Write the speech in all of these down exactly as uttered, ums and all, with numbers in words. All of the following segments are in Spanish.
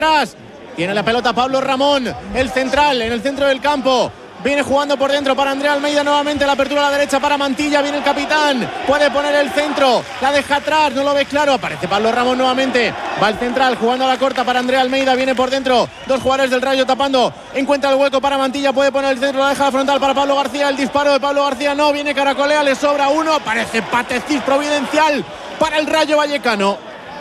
atrás. Tiene la pelota Pablo Ramón, el central en el centro del campo. Viene jugando por dentro para Andrea Almeida nuevamente. La apertura a la derecha para Mantilla. Viene el capitán. Puede poner el centro. La deja atrás. No lo ve claro. Aparece Pablo Ramón nuevamente. Va el central jugando a la corta para Andrea Almeida. Viene por dentro. Dos jugadores del Rayo tapando. Encuentra el hueco para Mantilla. Puede poner el centro. La deja la frontal para Pablo García. El disparo de Pablo García no. Viene Caracolea. Le sobra uno. Aparece Patecís providencial para el Rayo Vallecano.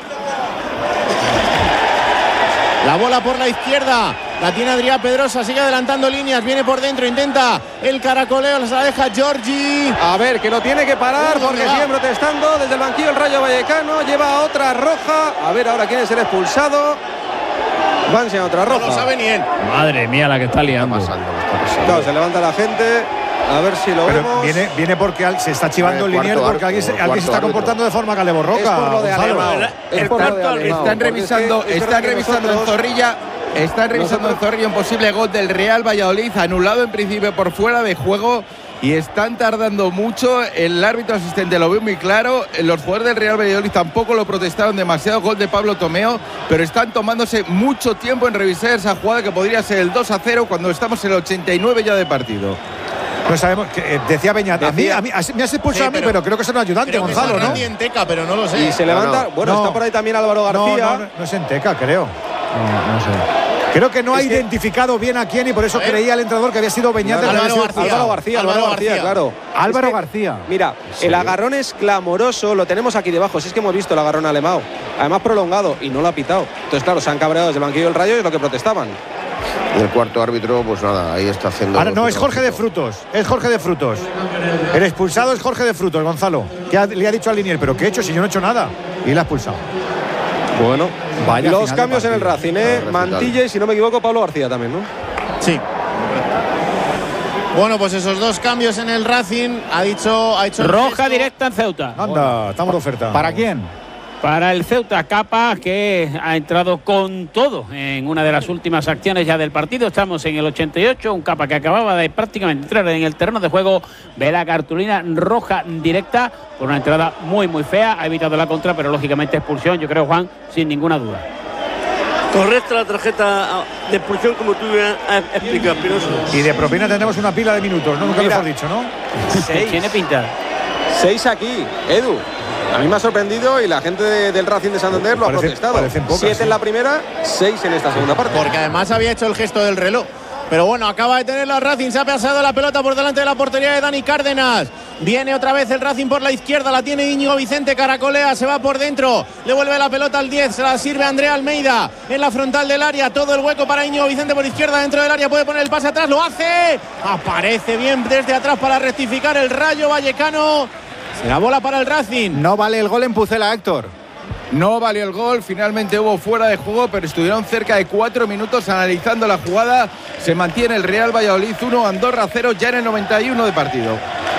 La bola por la izquierda. La tiene Adrián Pedrosa, sigue adelantando líneas, viene por dentro, intenta el caracoleo, se la deja Giorgi. A ver, que lo tiene que parar uh, porque sigue protestando desde el banquillo el Rayo Vallecano, lleva otra roja. A ver ahora quién es el expulsado. Va a enseñar otra roja. No lo sabe ni él. Madre mía la que está liando. Está pasando, está pasando. Claro, se levanta la gente. A ver si lo Pero vemos. Viene, viene porque se está chivando el linier porque alguien, se, alguien se está comportando de forma caleborroca. Es por lo de Alemão. Es por lo de Alemão. Están revisando, es que, están revisando en Zorrilla. Están revisando en Zorrilla un posible gol del Real Valladolid, anulado en principio por fuera de juego. Y están tardando mucho. El árbitro asistente lo ve muy claro. Los jugadores del Real Valladolid tampoco lo protestaron demasiado. Gol de Pablo Tomeo. Pero están tomándose mucho tiempo en revisar esa jugada que podría ser el dos a cero cuando estamos en el ochenta y nueve ya de partido. No sabemos, que, eh, decía Beñat, a mí, a mí me has expulsado sí, a mí, pero creo que es un ayudante, Gonzalo, ¿no? En Teca, pero no lo sé. Y se levanta, no, bueno, no, está por ahí también Álvaro García. No, no, no es en Teca, creo. No, no sé. Creo que no es ha que... identificado bien a quién y por eso creía el entrenador que había sido Beñat. Álvaro, Álvaro García, Álvaro García, Álvaro García, García claro. Álvaro es que, García. Mira, ¿sí? El agarrón es clamoroso, lo tenemos aquí debajo. Si es que hemos visto el agarrón a Alemão. Además prolongado y no lo ha pitado. Entonces, claro, se han cabreado desde el banquillo del Rayo y es lo que protestaban. El cuarto árbitro, pues nada, ahí está haciendo. Ahora no, es Jorge de Frutos. Es Jorge de Frutos. El expulsado es Jorge de Frutos, Gonzalo. Que ha, le ha dicho al linier, pero ¿qué he hecho si yo no he hecho nada? Y le ha expulsado. Bueno, vaya los cambios en el Racing, ¿eh? Mantilla y, si no me equivoco, Pablo García también, ¿no? Sí. Bueno, pues esos dos cambios en el Racing. Ha dicho. Ha hecho roja directa en Ceuta. Anda, bueno, estamos de oferta. ¿Para quién? Para el Ceuta, Capa, que ha entrado con todo en una de las últimas acciones ya del partido. Estamos en el ochenta y ocho, un Capa que acababa de prácticamente entrar en el terreno de juego. Ve la cartulina roja directa por una entrada muy muy fea. Ha evitado la contra, pero lógicamente expulsión, yo creo, Juan, sin ninguna duda. Correcta la tarjeta de expulsión, como tú has explicado, Pinoso. Y de propina tenemos una pila de minutos, ¿no? Nunca mejor dicho, ¿no? Seis. Tiene pinta. Seis aquí, Edu. A mí me ha sorprendido y la gente de, del Racing de Santander lo parece, ha protestado. Pocas, Siete sí. en la primera, seis en esta segunda parte. Porque además había hecho el gesto del reloj. Pero bueno, acaba de tener la Racing, se ha pasado la pelota por delante de la portería de Dani Cárdenas. Viene otra vez el Racing por la izquierda, la tiene Íñigo Vicente, caracolea, se va por dentro. Le vuelve la pelota al diez, se la sirve Andrea Almeida en la frontal del área. Todo el hueco para Íñigo Vicente por izquierda, dentro del área, puede poner el pase atrás, lo hace. Aparece bien desde atrás para rectificar el Rayo Vallecano. La bola para el Racing. No vale el gol en Pucela, Héctor. No valió el gol, finalmente hubo fuera de juego, pero estuvieron cerca de cuatro minutos analizando la jugada. Se mantiene el Real Valladolid uno, Andorra cero, ya en el noventa y uno de partido.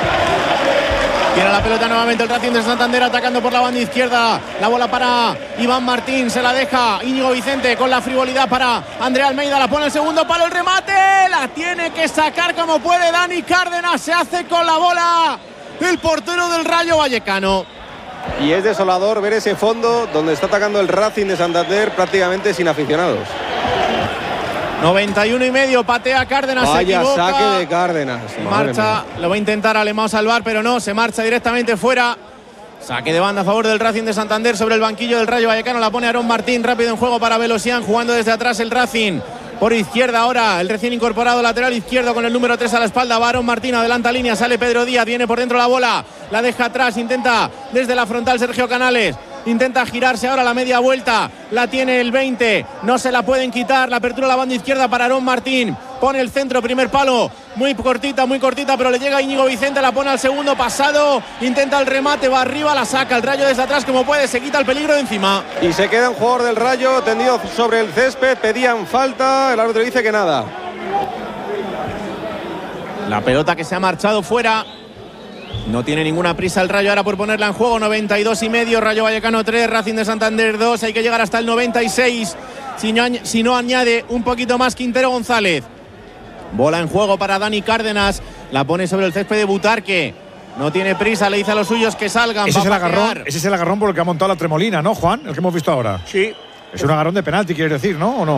Tiene la pelota nuevamente el Racing de Santander atacando por la banda izquierda. La bola para Iván Martín, se la deja Íñigo Vicente con la frivolidad para Andrea Almeida. La pone el segundo palo, el remate. La tiene que sacar como puede Dani Cárdenas, se hace con la bola el portero del Rayo Vallecano. Y es desolador ver ese fondo donde está atacando el Racing de Santander prácticamente sin aficionados. noventa y uno y medio, patea Cárdenas. Vaya se equivoca. Saque de Cárdenas. Marcha, lo va a intentar Alemão salvar, pero no, se marcha directamente fuera. Saque de banda a favor del Racing de Santander sobre el banquillo del Rayo Vallecano. La pone Aarón Martín, rápido en juego para Velosian, jugando desde atrás el Racing. Por izquierda ahora, el recién incorporado lateral izquierdo con el número tres a la espalda. Va Aarón Martín, adelanta línea, sale Pedro Díaz, viene por dentro la bola. La deja atrás, intenta desde la frontal Sergio Canales. Intenta girarse ahora la media vuelta. La tiene el veinte, no se la pueden quitar. La apertura a la banda izquierda para Aarón Martín. Pone el centro, primer palo. Muy cortita, muy cortita, pero le llega a Íñigo Vicente. La pone al segundo pasado. Intenta el remate, va arriba, la saca. El Rayo desde atrás como puede, se quita el peligro de encima. Y se queda un jugador del Rayo tendido sobre el césped. Pedían falta. El árbitro dice que nada. La pelota que se ha marchado fuera. No tiene ninguna prisa el Rayo ahora por ponerla en juego. noventa y dos y medio, Rayo Vallecano tres, Racing de Santander dos. Hay que llegar hasta el noventa y seis. Si no, si no añade un poquito más Quintero González. Bola en juego para Dani Cárdenas. La pone sobre el césped de Butarque. No tiene prisa, le dice a los suyos que salgan. Ese es el agarrón, ese es el agarrón por el que ha montado la Tremolina, ¿no, Juan? El que hemos visto ahora. Sí. Es un agarrón de penalti, quieres decir, ¿no? ¿O no?